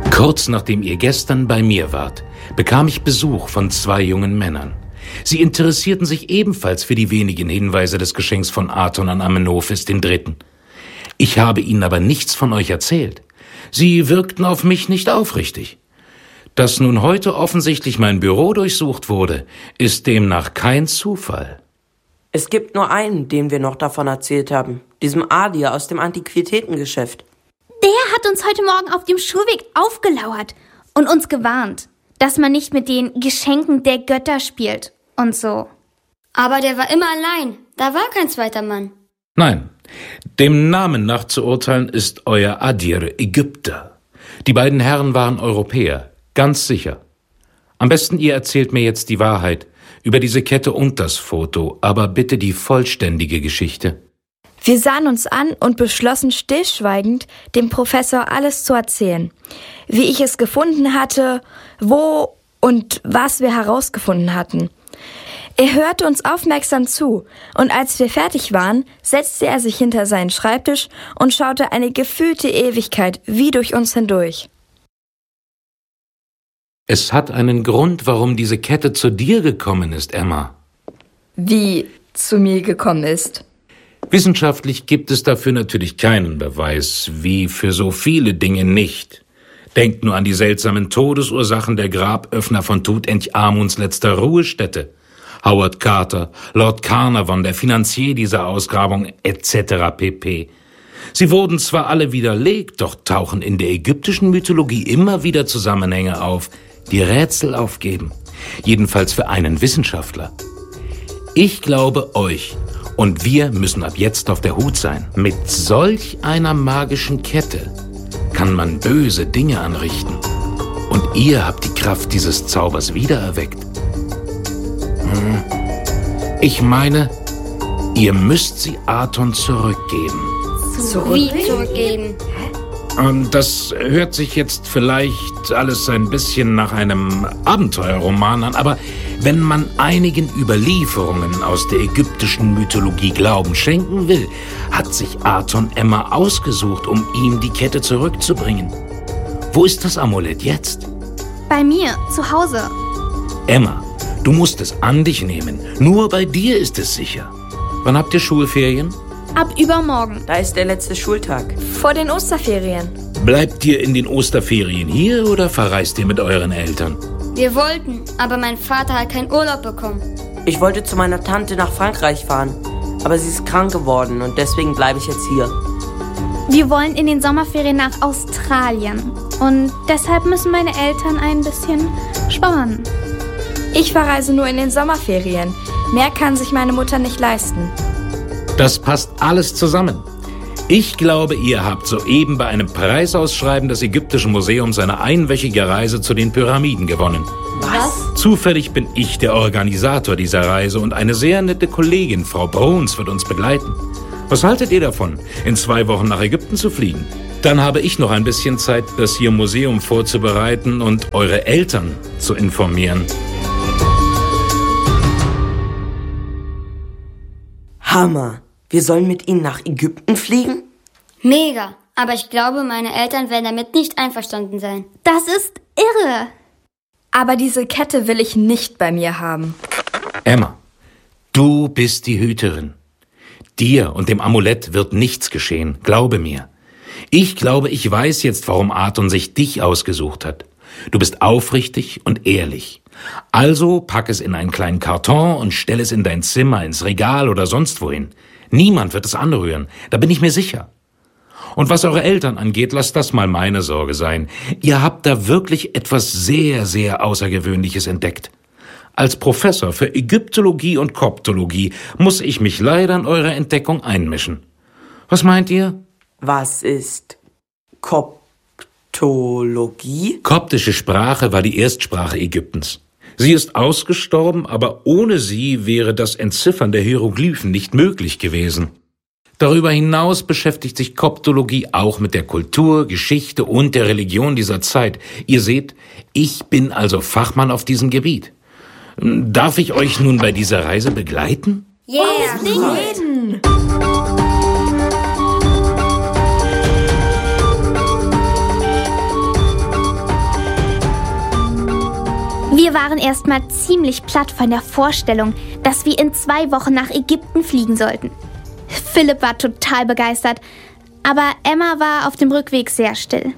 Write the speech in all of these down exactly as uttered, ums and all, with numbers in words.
Kurz nachdem ihr gestern bei mir wart, bekam ich Besuch von zwei jungen Männern. Sie interessierten sich ebenfalls für die wenigen Hinweise des Geschenks von Aton an Amenophis den Dritten. Ich habe ihnen aber nichts von euch erzählt. Sie wirkten auf mich nicht aufrichtig. Dass nun heute offensichtlich mein Büro durchsucht wurde, ist demnach kein Zufall. Es gibt nur einen, dem wir noch davon erzählt haben. Diesem Adir aus dem Antiquitätengeschäft. Der hat uns heute Morgen auf dem Schulweg aufgelauert und uns gewarnt, dass man nicht mit den Geschenken der Götter spielt und so. Aber der war immer allein. Da war kein zweiter Mann. Nein, dem Namen nach zu urteilen ist euer Adir Ägypter. Die beiden Herren waren Europäer, ganz sicher. Am besten ihr erzählt mir jetzt die Wahrheit über diese Kette und das Foto, aber bitte die vollständige Geschichte. Wir sahen uns an und beschlossen stillschweigend, dem Professor alles zu erzählen. Wie ich es gefunden hatte, wo und was wir herausgefunden hatten. Er hörte uns aufmerksam zu, und als wir fertig waren, setzte er sich hinter seinen Schreibtisch und schaute eine gefühlte Ewigkeit wie durch uns hindurch. Es hat einen Grund, warum diese Kette zu dir gekommen ist, Emma. Wie zu mir gekommen ist? Wissenschaftlich gibt es dafür natürlich keinen Beweis, wie für so viele Dinge nicht. Denkt nur an die seltsamen Todesursachen der Graböffner von Tutanchamuns letzter Ruhestätte. Howard Carter, Lord Carnarvon, der Finanzier dieser Ausgrabung, et cetera pp. Sie wurden zwar alle widerlegt, doch tauchen in der ägyptischen Mythologie immer wieder Zusammenhänge auf, die Rätsel aufgeben. Jedenfalls für einen Wissenschaftler. Ich glaube euch. Und wir müssen ab jetzt auf der Hut sein. Mit solch einer magischen Kette kann man böse Dinge anrichten. Und ihr habt die Kraft dieses Zaubers wiedererweckt. Hm. Ich meine, ihr müsst sie Aton zurückgeben. Wie zurückgeben? Und das hört sich jetzt vielleicht alles ein bisschen nach einem Abenteuerroman an, aber wenn man einigen Überlieferungen aus der ägyptischen Mythologie Glauben schenken will, hat sich Aton Emma ausgesucht, um ihm die Kette zurückzubringen. Wo ist das Amulett jetzt? Bei mir, zu Hause. Emma, du musst es an dich nehmen. Nur bei dir ist es sicher. Wann habt ihr Schulferien? Ab übermorgen. Da ist der letzte Schultag. Vor den Osterferien. Bleibt ihr in den Osterferien hier oder verreist ihr mit euren Eltern? Wir wollten, aber mein Vater hat keinen Urlaub bekommen. Ich wollte zu meiner Tante nach Frankreich fahren, aber sie ist krank geworden und deswegen bleibe ich jetzt hier. Wir wollen in den Sommerferien nach Australien und deshalb müssen meine Eltern ein bisschen sparen. Ich verreise nur in den Sommerferien. Mehr kann sich meine Mutter nicht leisten. Das passt alles zusammen. Ich glaube, ihr habt soeben bei einem Preisausschreiben des Ägyptischen Museums eine einwöchige Reise zu den Pyramiden gewonnen. Was? Zufällig bin ich der Organisator dieser Reise und eine sehr nette Kollegin, Frau Bruns, wird uns begleiten. Was haltet ihr davon, in zwei Wochen nach Ägypten zu fliegen? Dann habe ich noch ein bisschen Zeit, das hier im Museum vorzubereiten und eure Eltern zu informieren. Hammer! Wir sollen mit ihnen nach Ägypten fliegen? Mega. Aber ich glaube, meine Eltern werden damit nicht einverstanden sein. Das ist irre. Aber diese Kette will ich nicht bei mir haben. Emma, du bist die Hüterin. Dir und dem Amulett wird nichts geschehen, glaube mir. Ich glaube, ich weiß jetzt, warum Aton sich dich ausgesucht hat. Du bist aufrichtig und ehrlich. Also pack es in einen kleinen Karton und stell es in dein Zimmer, ins Regal oder sonst wohin. Niemand wird es anrühren, da bin ich mir sicher. Und was eure Eltern angeht, lasst das mal meine Sorge sein. Ihr habt da wirklich etwas sehr, sehr Außergewöhnliches entdeckt. Als Professor für Ägyptologie und Koptologie muss ich mich leider in eure Entdeckung einmischen. Was meint ihr? Was ist Koptologie? Koptische Sprache war die Erstsprache Ägyptens. Sie ist ausgestorben, aber ohne sie wäre das Entziffern der Hieroglyphen nicht möglich gewesen. Darüber hinaus beschäftigt sich Koptologie auch mit der Kultur, Geschichte und der Religion dieser Zeit. Ihr seht, ich bin also Fachmann auf diesem Gebiet. Darf ich euch nun bei dieser Reise begleiten? Yeah! Jeden. Wir waren erstmal ziemlich platt von der Vorstellung, dass wir in zwei Wochen nach Ägypten fliegen sollten. Philipp war total begeistert, aber Emma war auf dem Rückweg sehr still.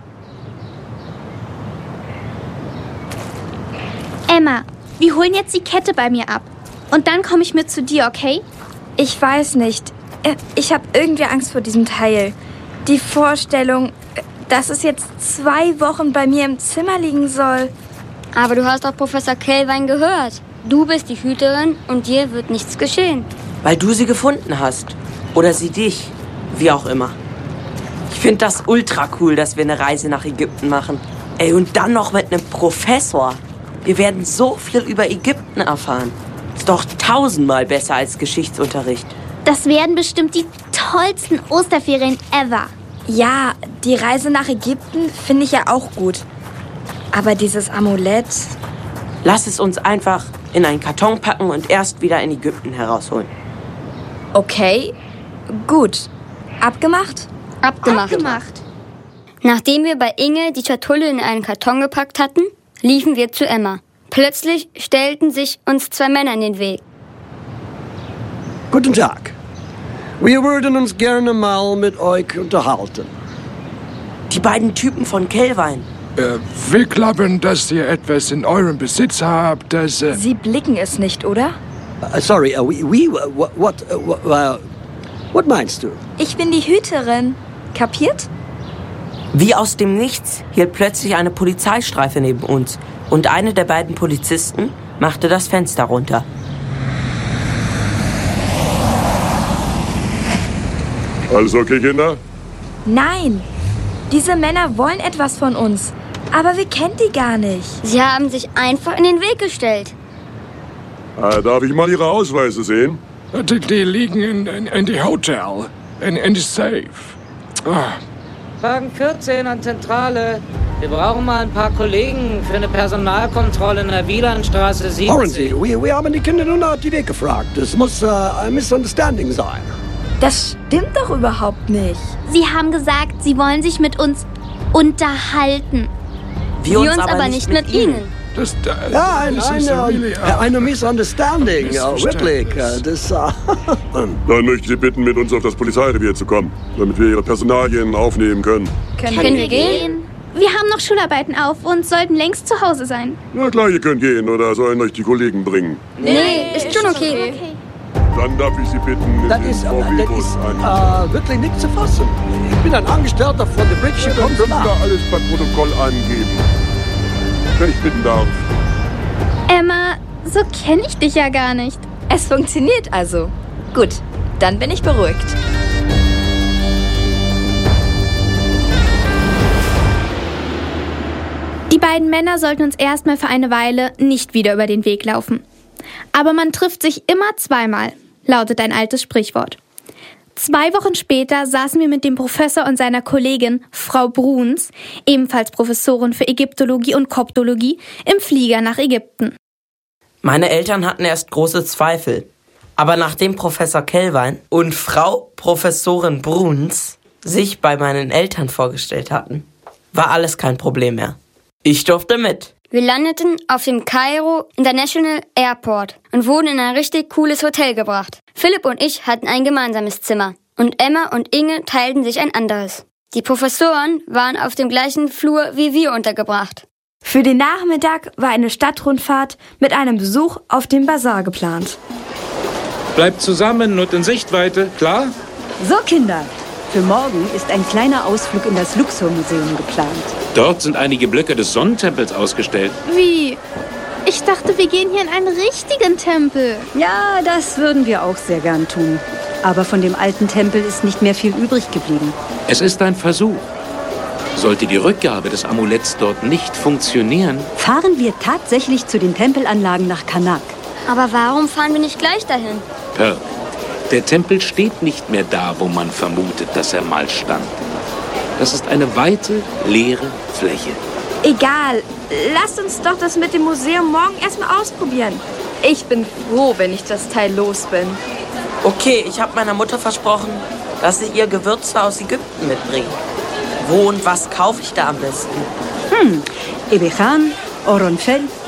Emma, wir holen jetzt die Kette bei mir ab. Und dann komme ich mit zu dir, okay? Ich weiß nicht. Ich habe irgendwie Angst vor diesem Teil. Die Vorstellung, dass es jetzt zwei Wochen bei mir im Zimmer liegen soll. Aber du hast doch Professor Kelvin gehört. Du bist die Hüterin und dir wird nichts geschehen. Weil du sie gefunden hast. Oder sie dich. Wie auch immer. Ich finde das ultra cool, dass wir eine Reise nach Ägypten machen. Ey, und dann noch mit einem Professor. Wir werden so viel über Ägypten erfahren. Ist doch tausendmal besser als Geschichtsunterricht. Das werden bestimmt die tollsten Osterferien ever. Ja, die Reise nach Ägypten finde ich ja auch gut. Aber dieses Amulett... Lass es uns einfach in einen Karton packen und erst wieder in Ägypten herausholen. Okay, gut. Abgemacht? Abgemacht. Abgemacht. Nachdem wir bei Inge die Schatulle in einen Karton gepackt hatten, liefen wir zu Emma. Plötzlich stellten sich uns zwei Männer in den Weg. Guten Tag. Wir würden uns gerne mal mit euch unterhalten. Die beiden Typen von Kelvin. Äh, wir glauben, dass ihr etwas in eurem Besitz habt, das... Äh Sie blicken es nicht, oder? Uh, sorry, uh, we, we, what, what, uh, what, what meinst du? Ich bin die Hüterin. Kapiert? Wie aus dem Nichts hielt plötzlich eine Polizeistreife neben uns. Und eine der beiden Polizisten machte das Fenster runter. Alles okay, Kinder? Nein. Diese Männer wollen etwas von uns. Aber wir kennen die gar nicht. Sie haben sich einfach in den Weg gestellt. Äh, darf ich mal Ihre Ausweise sehen? die, die liegen in, in, in die Hotel, in, in die Safe. Ah. Wagen vierzehn an Zentrale. Wir brauchen mal ein paar Kollegen für eine Personalkontrolle in der Wielandstraße siebzig. Hören Sie, wir, wir haben die Kinder nur nach die Weg gefragt. Es muss uh, ein Misunderstanding sein. Das stimmt doch überhaupt nicht. Sie haben gesagt, sie wollen sich mit uns unterhalten. Wir, Wir uns aber, aber nicht mit ihnen. ihnen. Das, das, Ja, ein, das eine, ist really, uh, eine Misunderstanding, ja, wirklich. Missverständnis. Das, uh, Dann möchte ich Sie bitten, mit uns auf das Polizeirevier zu kommen, damit wir Ihre Personalien aufnehmen können. Können, Können wir gehen? Wir haben noch Schularbeiten auf und sollten längst zu Hause sein. Na klar, ihr könnt gehen oder sollen euch die Kollegen bringen. Nee, ist schon okay. Okay. Dann darf ich Sie bitten, in das den ist, V das W-Bus ist einzusteigen. uh, wirklich nicht zu fassen. Ich bin ein Angestellter von der Britische Dann können wir Konsulat. alles per Protokoll angeben. Wenn ich bitten darf. Emma, so kenne ich dich ja gar nicht. Es funktioniert also. Gut, dann bin ich beruhigt. Die beiden Männer sollten uns erstmal für eine Weile nicht wieder über den Weg laufen. Aber man trifft sich immer zweimal, lautet ein altes Sprichwort. Zwei Wochen später saßen wir mit dem Professor und seiner Kollegin, Frau Bruns, ebenfalls Professorin für Ägyptologie und Koptologie, im Flieger nach Ägypten. Meine Eltern hatten erst große Zweifel. Aber nachdem Professor Kelvin und Frau Professorin Bruns sich bei meinen Eltern vorgestellt hatten, war alles kein Problem mehr. Ich durfte mit. Wir landeten auf dem Cairo International Airport und wurden in ein richtig cooles Hotel gebracht. Philipp und ich hatten ein gemeinsames Zimmer und Emma und Inge teilten sich ein anderes. Die Professoren waren auf dem gleichen Flur wie wir untergebracht. Für den Nachmittag war eine Stadtrundfahrt mit einem Besuch auf dem Bazar geplant. Bleibt zusammen und in Sichtweite, klar? So, Kinder. Für morgen ist ein kleiner Ausflug in das Luxor-Museum geplant. Dort sind einige Blöcke des Sonnentempels ausgestellt. Wie? Ich dachte, wir gehen hier in einen richtigen Tempel. Ja, das würden wir auch sehr gern tun. Aber von dem alten Tempel ist nicht mehr viel übrig geblieben. Es ist ein Versuch. Sollte die Rückgabe des Amuletts dort nicht funktionieren, Fahren wir tatsächlich zu den Tempelanlagen nach Karnak. Aber warum fahren wir nicht gleich dahin? Perk, der Tempel steht nicht mehr da, wo man vermutet, dass er mal stand. Das ist eine weite, leere Fläche. Egal, lasst uns doch das mit dem Museum morgen erstmal ausprobieren. Ich bin froh, wenn ich das Teil los bin. Okay, ich habe meiner Mutter versprochen, dass sie ihr Gewürze aus Ägypten mitbringt. Wo und was kaufe ich da am besten? Hm, Ebehan, Oronfel,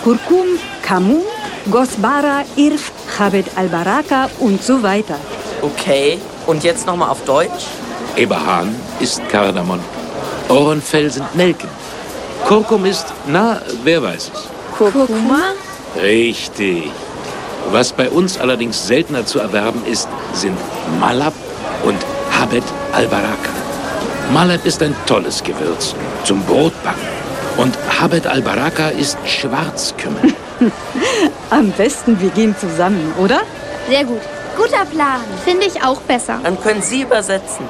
Kurkum, Kamun, Gosbara, Irf, Chabed al-Baraka und so weiter. Okay, und jetzt nochmal auf Deutsch? Eberhahn ist Kardamom. Ohrenfell sind Nelken. Kurkum ist, na, wer weiß es? Kurkuma? Richtig. Was bei uns allerdings seltener zu erwerben ist, sind Malab und Chabed al-Baraka. Malab ist ein tolles Gewürz zum Brotbacken. Und Chabed al-Baraka ist Schwarzkümmel. Am besten, wir gehen zusammen, oder? Sehr gut. Guter Plan. Finde ich auch besser. Dann können Sie übersetzen.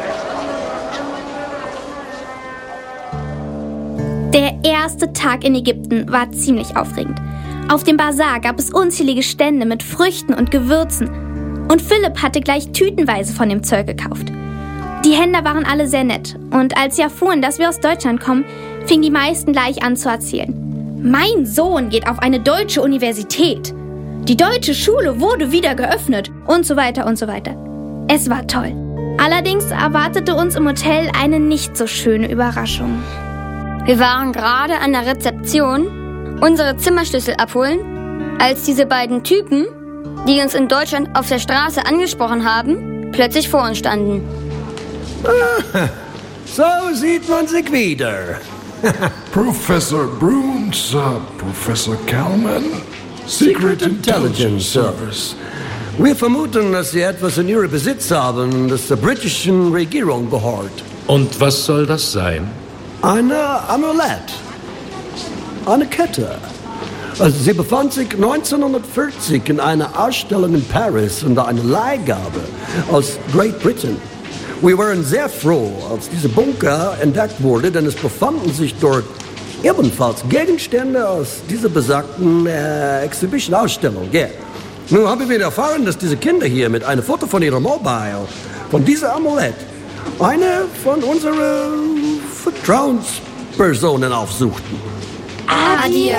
Der erste Tag in Ägypten war ziemlich aufregend. Auf dem Bazar gab es unzählige Stände mit Früchten und Gewürzen. Und Philipp hatte gleich tütenweise von dem Zeug gekauft. Die Händler waren alle sehr nett. Und als sie erfuhren, dass wir aus Deutschland kommen, fingen die meisten gleich an zu erzählen. Mein Sohn geht auf eine deutsche Universität. Die deutsche Schule wurde wieder geöffnet. Und so weiter und so weiter. Es war toll. Allerdings erwartete uns im Hotel eine nicht so schöne Überraschung. Wir waren gerade an der Rezeption unsere Zimmerschlüssel abholen, als diese beiden Typen, die uns in Deutschland auf der Straße angesprochen haben, plötzlich vor uns standen. Ah, so sieht man sich wieder. Professor Bruns, uh, Professor Kalman, Secret Intelligence Service. Wir vermuten, dass Sie etwas in Ihrem Besitz haben, das der britischen Regierung gehört. Und was soll das sein? Eine Amulett. Eine Kette. Also sie befand sich neunzehnhundertvierzig in einer Ausstellung in Paris unter einer Leihgabe aus Great Britain. Wir waren sehr froh, als dieser Bunker entdeckt wurde, denn es befanden sich dort ebenfalls Gegenstände aus dieser besagten äh, Exhibition-Ausstellung. Yeah. Nun haben wir erfahren, dass diese Kinder hier mit einem Foto von ihrem Mobile, von dieser Amulett, eine von unseren Vertrauenspersonen aufsuchten. Adieu.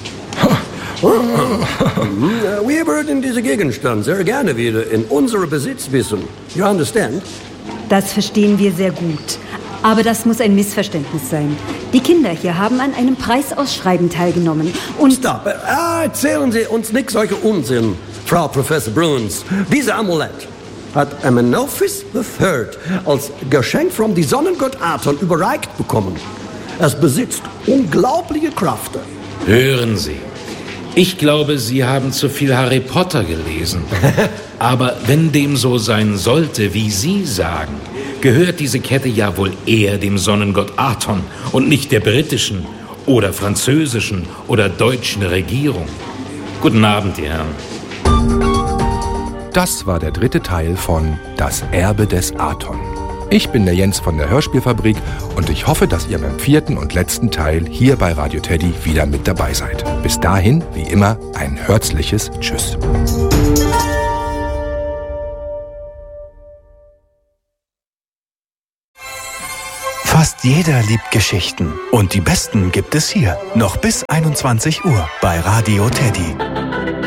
Wir würden diesen Gegenstand sehr gerne wieder in unserem Besitz wissen. You understand? Das verstehen wir sehr gut. Aber das muss ein Missverständnis sein. Die Kinder hier haben an einem Preisausschreiben teilgenommen. Und Stop. Ah, erzählen Sie uns nicht solche Unsinn, Frau Professor Bruns. Diese Amulett hat Amenophis the Third als Geschenk vom die Sonnengott Aton überreicht bekommen. Es besitzt unglaubliche Kräfte. Hören Sie. Ich glaube, Sie haben zu viel Harry Potter gelesen. Aber wenn dem so sein sollte, wie Sie sagen, gehört diese Kette ja wohl eher dem Sonnengott Aton und nicht der britischen oder französischen oder deutschen Regierung. Guten Abend, die Herren. Das war der dritte Teil von Das Erbe des Aton. Ich bin der Jens von der Hörspielfabrik und ich hoffe, dass ihr beim vierten und letzten Teil hier bei Radio Teddy wieder mit dabei seid. Bis dahin, wie immer, ein herzliches Tschüss. Fast jeder liebt Geschichten und die besten gibt es hier. Noch bis einundzwanzig Uhr bei Radio Teddy.